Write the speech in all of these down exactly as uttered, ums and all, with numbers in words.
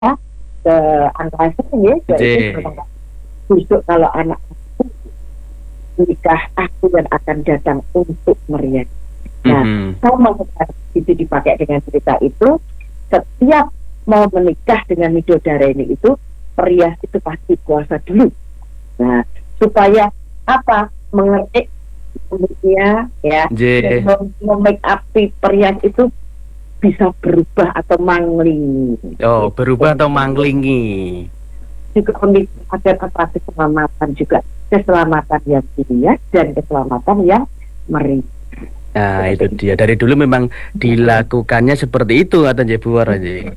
ke angkasa ya, yaitu besok kalau anak nikah aku yang akan datang untuk meriah. Nah, mm-hmm. sama itu dipakai dengan cerita itu, setiap mau menikah dengan Midodareni itu, perias itu pasti puasa dulu. Nah, supaya apa? Mengerti mulutnya ya, mem-make up perias itu bisa berubah atau mangling. Oh, berubah atau manglingi. Juga agar apa keselamatan juga, keselamatan yang dunia dan keselamatan yang meri. Nah, itu dia. Dari dulu memang dilakukannya seperti itu atau Jebuar aja.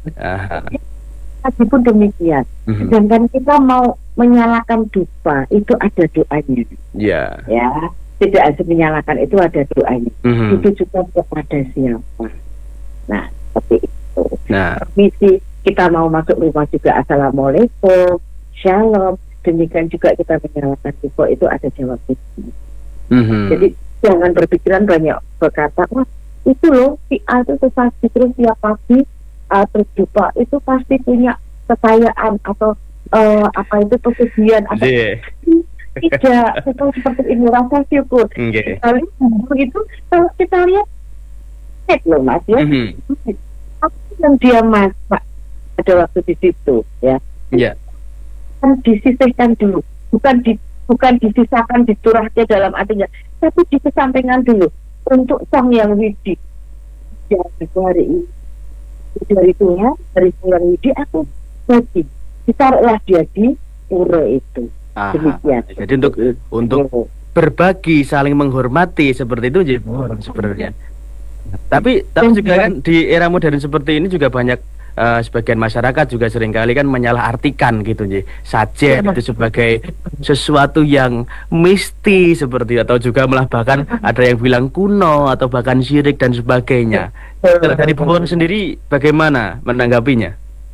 Meskipun demikian, mm-hmm. sedangkan kita mau menyalakan dupa itu ada doanya. Ya. Yeah. Ya, tidak harus menyalakan itu ada doanya. Mm-hmm. Itu juga kepada siapa. Nah, seperti itu. Nah, permisi kita mau masuk rumah juga assalamualaikum, shalom. Demikian juga kita menyalakan dupa itu ada jawab itu. Mm-hmm. Jadi jangan berpikiran banyak berkata, wah itu loh si A itu pasti terus tiap pagi uh, terus dupa itu pasti punya kekayaan atau uh, apa itu pesugihan atau yeah. tidak itu seperti ini rasa syukur. Okay. Kali itu kalau kita lihat cek loh mas ya, mm-hmm. apa yang dia masak ada waktu di situ ya, yeah. kan disisihkan dulu, bukan di bukan disisakan diturahnya dalam artinya, tapi dikesampingkan dulu untuk sang yang widi. Ya, hari ini dari Tuhan, dari yang widi aku bagi, ditaruhlah dia di pura itu. Aha. Demikian. Jadi untuk untuk berbagi, saling menghormati seperti itu sebenarnya. Tapi tapi juga kan di era modern seperti ini juga banyak uh, sebagian masyarakat juga seringkali kan menyalahartikan gitu nih sajen itu sebagai sesuatu yang misti seperti atau juga malah bahkan ada yang bilang kuno atau bahkan syirik dan sebagainya. Kalau dari Bu Woro sendiri bagaimana menanggapinya?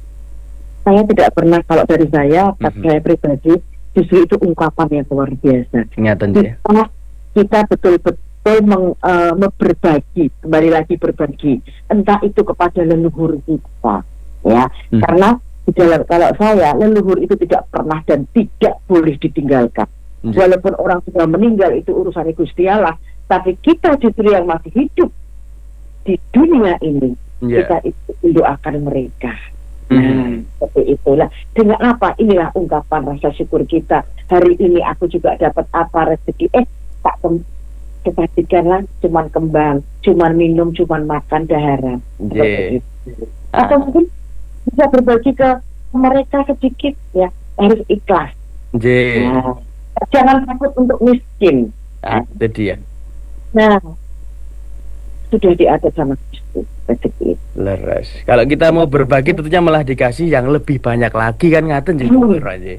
Saya tidak pernah, kalau dari saya, mm-hmm. saya pribadi justru itu ungkapan yang luar biasa. Nyatanya kita, kita betul-betul Meng, uh, berbagi, kembali lagi berbagi, entah itu kepada leluhur kita, ya, hmm. karena di dalam kalau saya leluhur itu tidak pernah dan tidak boleh ditinggalkan, hmm. walaupun orang sudah meninggal itu urusan Gusti Allah, tapi kita justru yang masih hidup di dunia ini, yeah. kita itu mendoakan mereka. Hmm. Nah, seperti itulah. Dengan apa? Inilah ungkapan rasa syukur kita. Hari ini aku juga dapat apa rezeki, eh tak kepastikanlah cuman kembang, cuman minum, cuman makan daharan. Yeah. Atau ah. mungkin bisa berbagi ke mereka sedikit ya, harus ikhlas. Yeah. Nah, jangan takut untuk miskin. Ah, itu dia. Nah, sudah diatur sama Kristus rezeki. Leres. Kalau kita mau berbagi tentunya malah dikasih yang lebih banyak lagi kan ngaten jadi aja.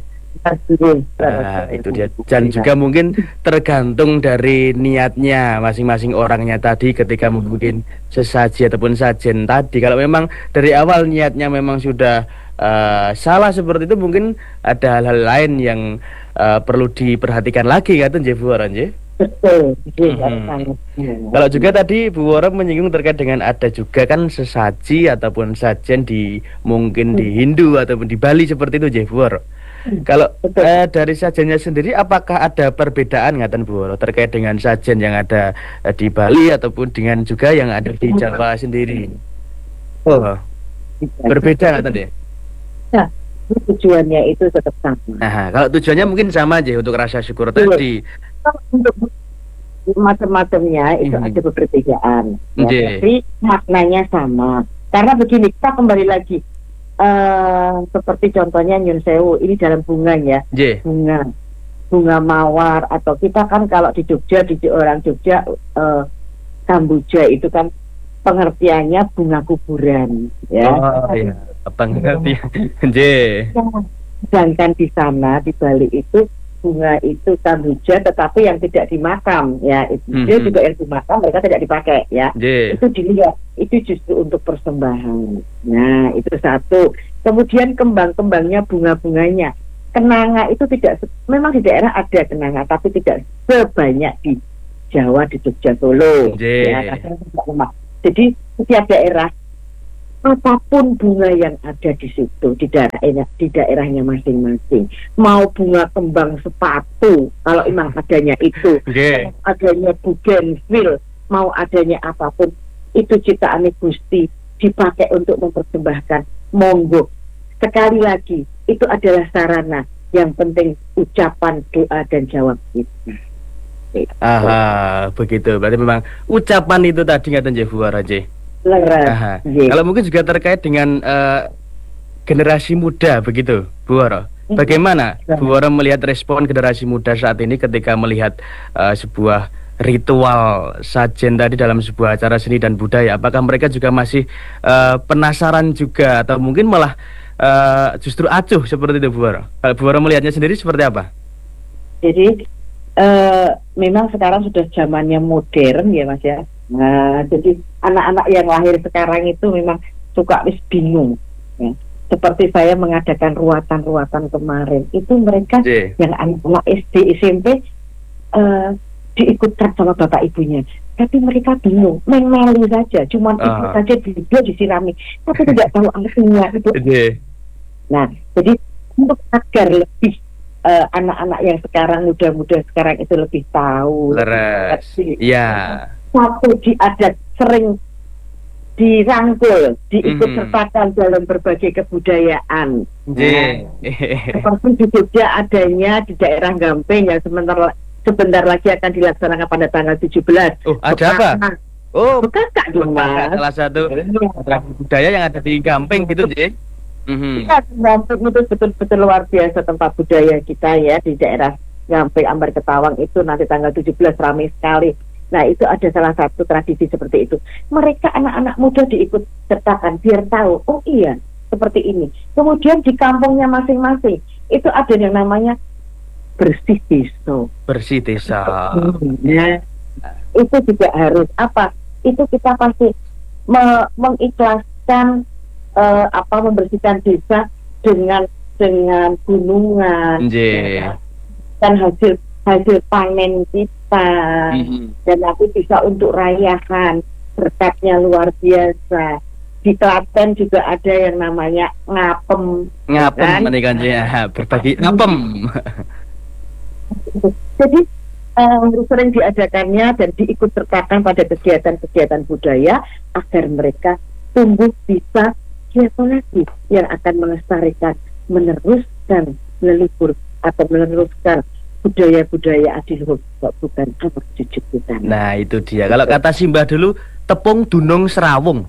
Nah, itu dia. Dan juga mungkin tergantung dari niatnya masing-masing orangnya tadi ketika mungkin sesaji ataupun sajen tadi. Kalau memang dari awal niatnya memang sudah uh, salah seperti itu, mungkin ada hal-hal lain yang uh, perlu diperhatikan lagi kan tuh Bu Woro nggih. Betul. Hmm. Kalau juga tadi Bu Woro menyinggung terkait dengan ada juga kan sesaji ataupun sajen di mungkin di Hindu ataupun di Bali seperti itu nggih Bu Woro. Kalau eh, dari sajennya sendiri apakah ada perbedaan ngaten Bu Woro terkait dengan sajen yang ada eh, di Bali ataupun dengan juga yang ada di Jawa sendiri? Oh, berbeda ngaten ya? Nah, tujuannya itu tetap sama. Nah, kalau tujuannya mungkin sama aja untuk rasa syukur tadi. Untuk macam-macamnya itu hmm. ada perbedaan, ya, tapi maknanya sama. Karena begini, kita kembali lagi. Uh, seperti contohnya Nyun Sewu ini dalam bunganya, yeah. bunga bunga mawar, atau kita kan kalau di Jogja di orang Jogja uh, Kamboja itu kan pengertiannya bunga kuburan, ya. Oh iya, pengertian. Yeah. Sedangkan di sana di Bali itu bunga itu Kamboja, tetapi yang tidak dimakam, ya itu mm-hmm. dia juga yang dimakam mereka tidak dipakai, ya. Yeah. Itu dilihat, itu justru untuk persembahan. Nah itu satu. Kemudian kembang-kembangnya, bunga-bunganya, kenanga itu tidak, memang di daerah ada kenanga, tapi tidak sebanyak di Jawa, di Jogja, Solo. Yeah. Ya, jadi setiap daerah apapun bunga yang ada di situ di daerahnya di daerahnya masing-masing, mau bunga kembang sepatu kalau memang adanya itu, okay. mau adanya bougainville, mau adanya apapun itu ciptaan Gusti dipakai untuk mempersembahkan, monggo. Sekali lagi itu adalah sarana, yang penting ucapan, doa dan jawab kita. Aha, begitu. Berarti memang ucapan itu tadi ngaten nggih Bu Wara. Leras, yeah. Kalau mungkin juga terkait dengan uh, generasi muda begitu, Bu Wara. Bagaimana Bu Wara melihat respon generasi muda saat ini ketika melihat uh, sebuah ritual sajen tadi dalam sebuah acara seni dan budaya? Apakah mereka juga masih uh, penasaran juga atau mungkin malah uh, justru acuh seperti itu, Bu Wara? Kalau Bu Wara melihatnya sendiri seperti apa? Jadi uh, memang sekarang sudah zamannya modern ya Mas ya. Nah, jadi anak-anak yang lahir sekarang itu memang suka wis bingung ya. Seperti saya mengadakan ruatan-ruatan kemarin, itu mereka yeah. yang anak-anak S D, S M P uh, diikutkan sama bapak ibunya, tapi mereka bingung, main-main saja, cuma uh. ikut saja video disirami, tapi tidak tahu artinya itu. Yeah. Nah, jadi untuk agar lebih uh, anak-anak yang sekarang muda-muda sekarang itu lebih tahu. Leres. Ya. Satu diadat sering dirangkul, diikut-sertakan mm. dalam berbagai kebudayaan. Yeah. Nah, seperti di Jogja adanya di daerah Gampeng yang sebentar sebentar lagi akan dilaksanakan pada tanggal tujuh belas. Oh, ada apa? Oh, bekas Kak Mas. Salah satu budaya yang ada di Gampeng gitu, Ji. Mm-hmm. Ya, Gampeng itu betul-betul luar biasa tempat budaya kita ya di daerah Gampeng Ambar Ketawang itu nanti tanggal tujuh belas ramai sekali. Nah, itu ada salah satu tradisi seperti itu. Mereka anak-anak muda diikut sertakan biar tahu, oh iya, seperti ini. Kemudian di kampungnya masing-masing itu ada yang namanya bersih desa. Bersih desa. Nah, itu juga harus apa? Itu kita pasti me mengikhlaskan uh, apa membersihkan desa dengan dengan gunungan. Yeah. Dan hasil hasil panen kita. Mm-hmm. Dan aku bisa untuk rayahan, berkatnya luar biasa. Di Klaten juga ada yang namanya ngapem. Ngapem, kan? Ya, berbagi ngapem. Jadi um, sering diadakannya dan diikut sertakan pada kegiatan-kegiatan budaya agar mereka tumbuh bisa siapa lagi yang akan melestarikan, meneruskan leluhur atau meneruskan budaya-budaya adiluhur, bukan anak cucu kita. Nah itu dia. Kalau kata Simbah dulu, tepung dunung serawung.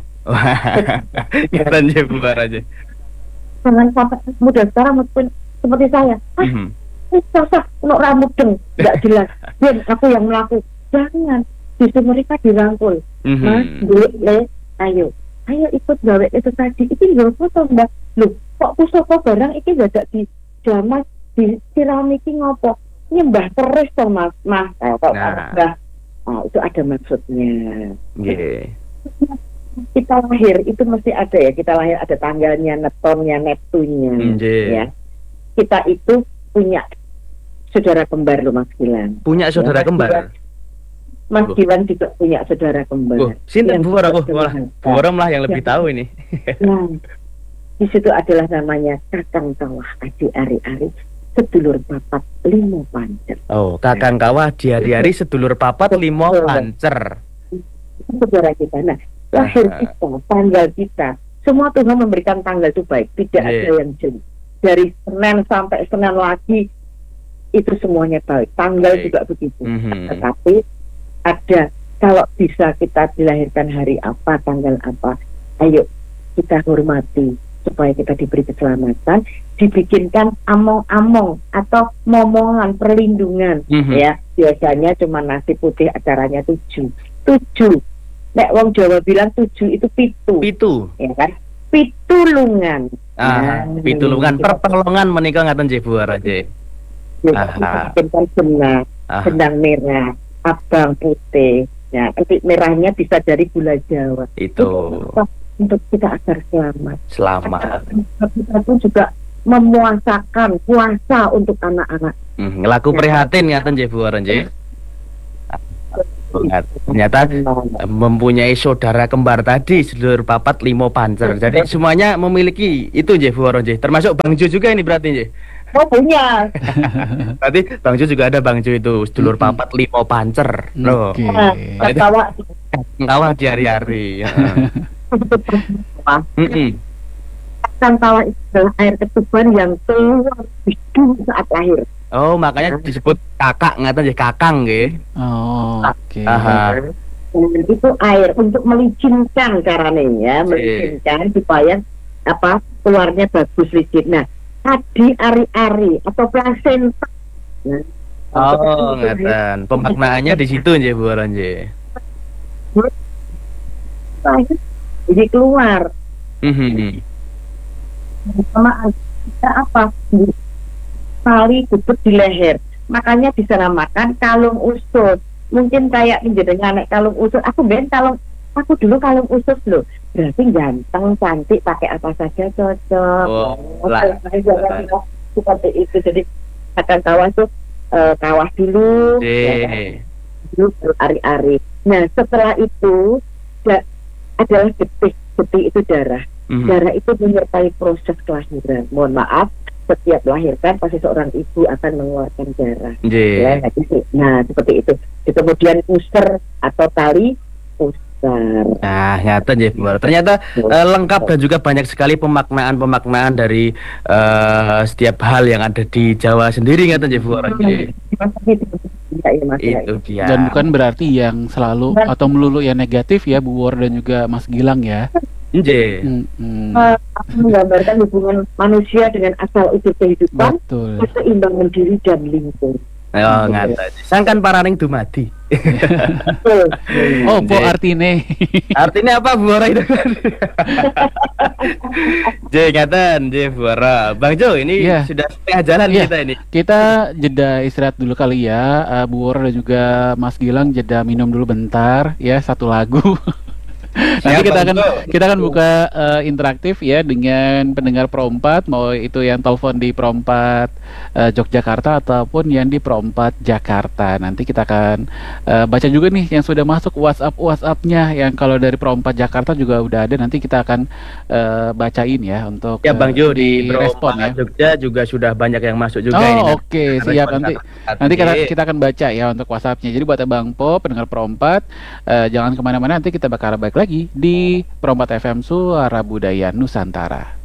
Keren ya Bu aja. Jangan sampai muda sekarang pun seperti saya. Ah, mm-hmm. sosok untuk rambut deng, nggak jelas. Dan aku yang melakukan. Jangan. Justru mereka dirangkul. Mm-hmm. Mas, boleh, ayo, ayo ikut gawe itu tadi. Itu nggak foto mbak. Loh, kok pusoko barang itu nggak ada di jamas di siramiki ngopo. Nyembah terus toh mas, mas, eh, kok nah. Mbah, oh, itu ada maksudnya. Yeah. Kita lahir itu mesti ada ya, kita lahir ada tanggalnya, netonnya, neptunya, yeah. Ya. Kita itu punya saudara kembar loh Mas Gilang. Punya saudara ya, kembar. Mas oh. Gilang juga punya saudara kembar. Oh, sinten Bu Wara? Oh, malah Bu Wara lah yang lebih ya. Tahu ini. Nah, di situ adalah namanya Kakang Kawah Adi Ari-Ari. Sedulur papat limo pancer. Oh, Kakang Kawah di hari-hari sedulur papat limo pancer. Saudara kita. Nah, lahir kita, tanggal kita, semua Tuhan memberikan tanggal itu baik, tidak yeah. ada yang jelek. Dari Senin sampai Senin lagi itu semuanya baik. Tanggal baik. Juga begitu. Mm-hmm. Tetapi ada kalau bisa kita dilahirkan hari apa, tanggal apa, ayo kita hormati supaya kita diberi keselamatan. Dibikinkan among-among atau momongan perlindungan, mm-hmm. ya biasanya cuma nasi putih, acaranya tujuh tujuh nek wong Jawa bilang tujuh itu pitu pitu ya kan, pitulungan ah, nah, pitulungan pertolongan menikah ngaten nggih Bu Wara nggih. Bikinkan benang benang merah, abang putih ya, nanti merahnya bisa dari gula Jawa itu, itu untuk kita agar selamat selamat kita pun juga memuasakan puasa untuk anak-anak. Hmm, ngelaku prihatin ngaten nggih Bu Wara nggih. Enggak. Ternyata eh, mempunyai saudara kembar tadi sedulur papat limo pancer. Jadi semuanya memiliki itu nggih Bu Woro nggih. Termasuk Bang Jo juga ini berarti nggih. Oh punya. Berarti Bang Jo juga ada Bang Jo itu sedulur Mm-mm. papat limo pancer. Loh. Oke. Nah, tertawa Kawah di hari-hari. Heeh. Mm-mm. Kacang tawa itu adalah air ketuban yang keluar hidung saat lahir. Oh, makanya disebut kakak ngaten nggih kakang nggih. Oh, oke. Aha. Dan itu air untuk melicinkan caranya ya, melicinkan supaya apa keluarnya bagus licin. Nah, tadi ari-ari atau plasenta. Nah, Oh, ngaten. Pemaknaannya di situ nggih Bu Woro nggih. jadi keluar Mhm. sama ada apa? Tali duduk di leher. Makanya dinamakan kalung usut. Mungkin kayak menjadinya anak kalung usut. Aku ben kalung, aku dulu kalung usut loh. Berarti ganteng, cantik, pakai apa saja cocok. Oh, Oh, lah. seperti itu. Jadi akan kawah tuh eh, kawah dulu, ya kan? Nggih. Dulu baru ari-ari. Nah setelah itu da- adalah getih. Getih itu darah. Mhm. Darah itu menyertai proses kelahiran. Mohon maaf, setiap melahirkan pasti seorang ibu akan mengeluarkan darah. Nggih. Ya, nah, itu. Nah, seperti itu. Kemudian user atau tali usar. Nah, nyata nggih Bu Woro. Ternyata eh, lengkap dan juga banyak sekali pemaknaan-pemaknaan dari eh, setiap hal yang ada di Jawa sendiri ngaten nggih Bu Woro nggih. Itu dia. Dan bukan berarti yang selalu atau melulu yang negatif ya Bu Woro dan juga Mas Gilang ya. Nggih. Mm-mm. Eh, aku menggambarkan hubungan manusia dengan asal usul kehidupan, Betul. keseimbangan diri dan lingkungan. Oh, ngaten. Sangkan paraning dumadi. Betul. Oh, po Nggih. artine. Artinya apa Bu Woro itu? Nggih, ngaten nggih Bu Woro. Bang Jo, ini Iya. sudah setengah jalan Iya. kita ini. Kita jeda istirahat dulu kali ya, uh, Bu Woro dan juga Mas Gilang jeda minum dulu bentar ya, satu lagu. Nanti Siap, kita Bang akan Jo. kita akan buka uh, interaktif ya dengan pendengar Pro empat, mau itu yang telepon di Pro empat uh, Yogyakarta ataupun yang di Pro empat Jakarta. Nanti kita akan uh, baca juga nih yang sudah masuk WhatsApp WhatsApp-nya, yang kalau dari Pro empat Jakarta juga udah ada. Nanti kita akan uh, bacain ya untuk Ya Bang Jo, di respon Pro ya. empat Jogja juga sudah banyak yang masuk juga ini. Oh Nanti oke, kita siap. respon Nanti satu-satu. nanti kita Nggih. kita akan baca ya untuk WhatsApp-nya. Jadi buat Abang Po, pendengar Pro empat, eh, jangan kemana-mana. Nanti kita bakal balik lagi di Pro empat F M Suara Budaya Nusantara.